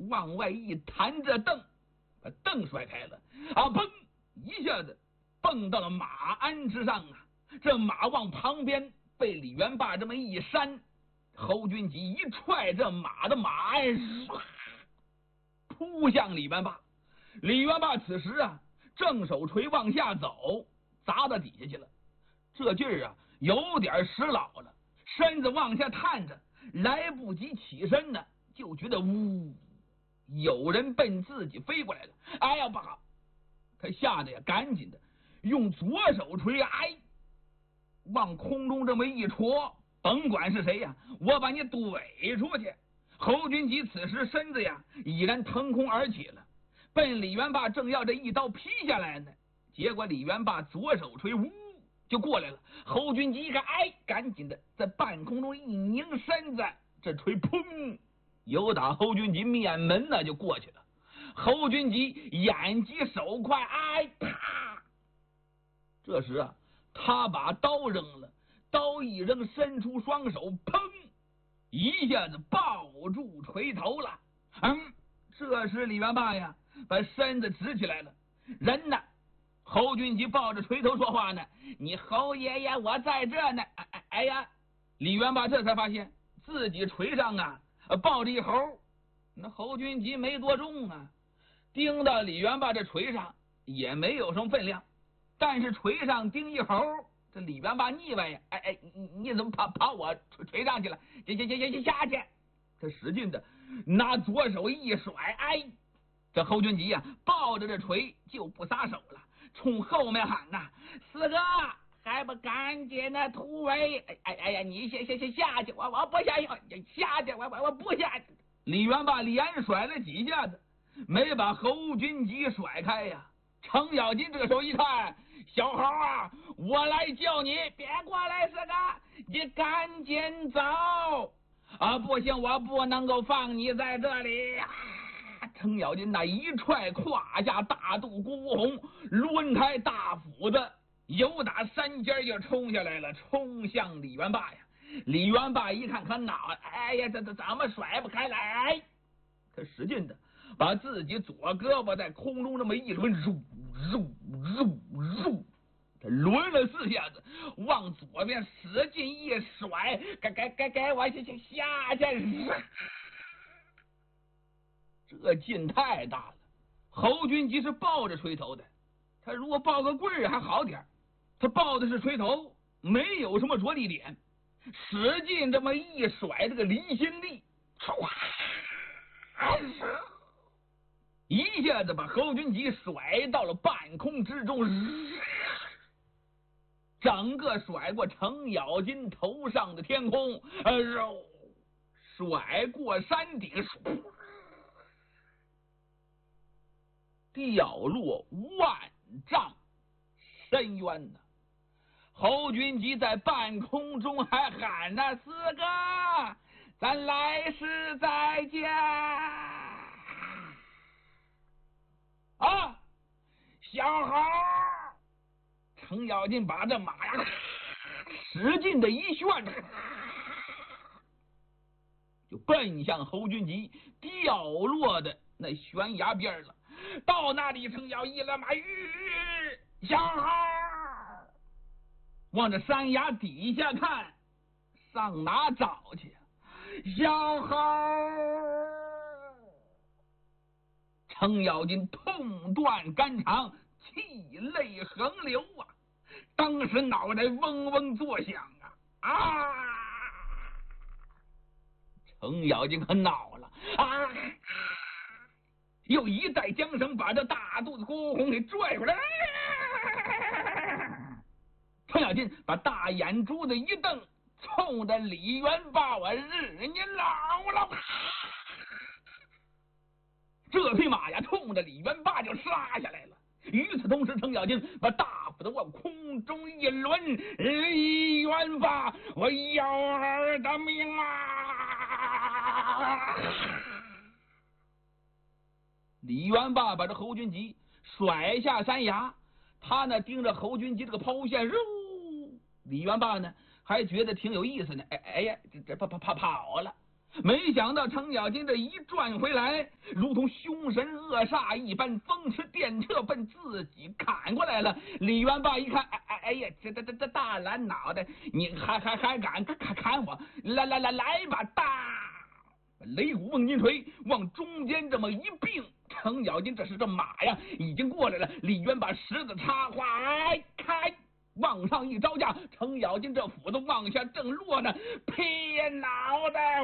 往外一弹，这蹬，把蹬甩开了，啊，砰！一下子蹦到了马鞍之上啊！这马往旁边被李元霸这么一扇，侯君集一踹这马的马鞍，扑向李元霸。李元霸此时啊，正手锤往下走，砸到底下去了。这劲儿啊，有点使老了，身子往下探着，来不及起身呢，就觉得呜，有人奔自己飞过来了。哎呀，不好！他吓得呀，赶紧的用左手锤，哎，往空中这么一戳，甭管是谁呀，我把你怼出去！侯君集此时身子呀，已然腾空而起了，奔李元霸正要这一刀劈下来呢，结果李元霸左手锤，呜，就过来了。侯君集一看，哎，赶紧的在半空中一拧身子，这锤砰，有打侯君集面门呢就过去了。侯君集眼疾手快，哎，啪！这时啊，他把刀扔了，刀一扔，伸出双手，砰！一下子抱住锤头了。这时李元霸呀，把身子直起来了。人呢？侯君集抱着锤头说话呢：“你侯爷爷，我在这呢。”哎呀，李元霸这才发现自己锤上啊抱着一猴。那侯君集没多重啊，钉到李元霸这锤上也没有什么分量，但是锤上钉一猴，这李元霸腻歪呀！哎，你怎么跑我锤上去了？下去！这使劲的拿左手一甩，哎，这侯君集呀抱着这锤就不撒手了，冲后面喊呐：“四哥，还不赶紧的突围！”哎呀，你下去，我不下去，下去，我不下去。李元霸连甩了几下子，没把侯君集甩开呀。程咬金这个时候一看，小猴啊，我来叫你，别过来，四哥，你赶紧走啊！不行，我不能够放你在这里。程咬金那一踹胯下大肚孤红，抡开大斧子，由打山尖就冲下来了，冲向李元霸呀！李元霸一看可恼，哎呀，这怎么甩不开来？他使劲的把自己左胳膊在空中这么一抡，他抡了4下子，往左边使劲一甩，该我下去！这劲太大了。侯君集是抱着锤头的，他如果抱个棍儿还好点，他抱的是锤头，没有什么着力点，使劲这么一甩，这个离心力，一下子把侯君集甩到了半空之中，整个甩过程咬金头上的天空，甩过山顶，掉落万丈深渊呢。侯君集在半空中还喊呢：“四哥，咱来世再见！”啊，小猴！程咬金把这马呀使劲的一旋，就奔向侯君集掉落的那悬崖边了。到那里，程咬一勒马，小猴往这山崖底下看，上哪找去？小猴！程咬金痛断肝肠，涕泪横流啊！当时脑袋嗡嗡作响啊！程咬金可恼了啊！又一带缰绳，把这大肚子孤红给拽回来。程咬金把大眼珠子一瞪，冲着李元霸：“我日你老了！”这匹马呀，冲着李元霸就杀下来了。与此同时，程咬金把大斧子往空中一抡：“李元霸，我要儿的命啊！”李元霸把这侯君集甩下山崖，他呢盯着侯君集这个抛物线，李元霸呢还觉得挺有意思呢。哎呀，这跑了。 没想到程咬金这一转回来，如同凶神恶煞一般，风驰电掣奔自己砍过来了。李元霸一看，哎呀，这大蓝脑袋，你还敢砍我？来吧，大擂鼓瓮金锤往中间这么一并，程咬金这马呀已经过来了。李元霸十字插花，开往上一招架，程咬金这斧子往下正落呢，劈脑袋，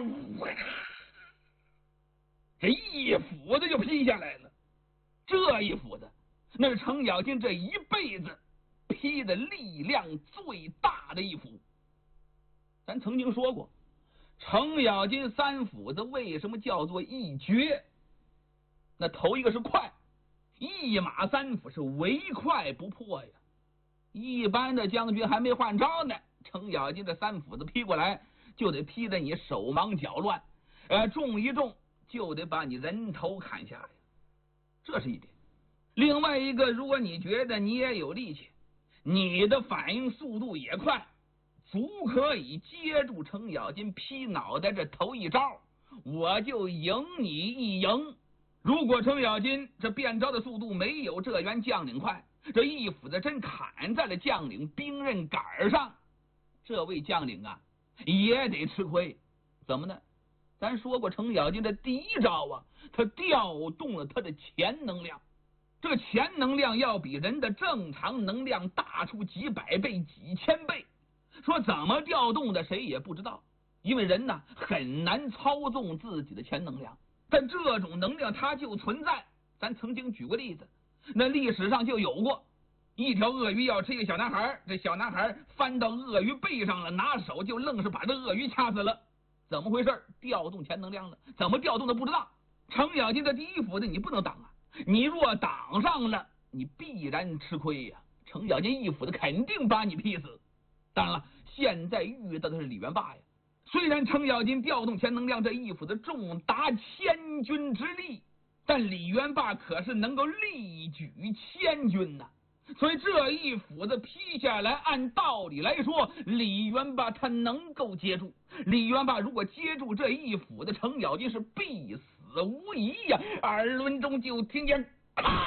这一斧子就劈下来了。这一斧子那是程咬金这一辈子劈的力量最大的一斧。咱曾经说过，程咬金三斧子为什么叫做一绝？那头一个是快，一马三斧是唯快不破呀。一般的将军还没换招呢，程咬金这三斧子劈过来，就得劈得你手忙脚乱，重一重就得把你人头砍下呀。这是一点。另外一个，如果你觉得你也有力气，你的反应速度也快，足可以接住程咬金劈脑袋这头一招，我就赢你一赢。如果程咬金这变招的速度没有这员将领快，这一斧子真砍在了将领兵刃杆上，这位将领啊也得吃亏。怎么呢？咱说过程咬金的第一招啊，他调动了他的潜能量。这个潜能量要比人的正常能量大出几百倍几千倍，说怎么调动的谁也不知道，因为人呢很难操纵自己的潜能量，但这种能量它就存在。咱曾经举过例子，那历史上就有过一条鳄鱼要吃一个小男孩，这小男孩翻到鳄鱼背上了，拿手就愣是把这鳄鱼掐死了。怎么回事？调动潜能量了，怎么调动的不知道。程咬金的第一斧子你不能挡啊，你若挡上了，你必然吃亏呀。程咬金一斧子肯定把你劈死。当然了，现在遇到的是李元霸呀。虽然程咬金调动潜能量这一斧子重达千钧之力，但李元霸可是能够力举千钧呐。所以这一斧子劈下来，按道理来说，李元霸他能够接住。李元霸如果接住这一斧子，程咬金是必死无疑呀。耳轮中就听见咔，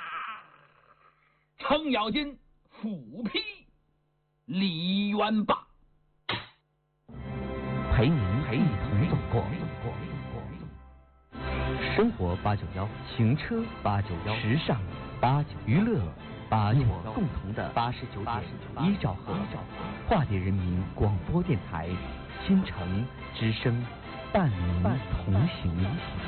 程咬金斧劈李元霸。 陪您一同走过生活891，行车891，时尚891，娱乐891，共同的89.1兆赫，化蝶人民广播电台，新城之声，伴您同行。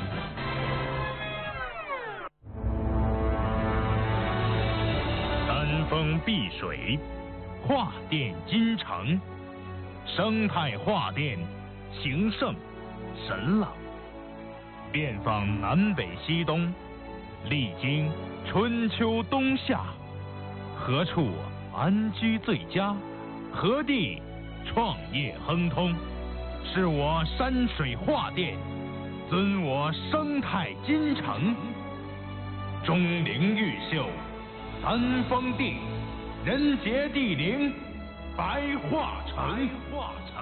山峰碧水，化电金城，生态化电，情圣神朗，遍访南北西东，历经春秋冬夏，何处安居最佳？何地创业亨通？是我山水化电，尊我生态金城。钟灵毓秀，三峰地，人杰地灵，白化城。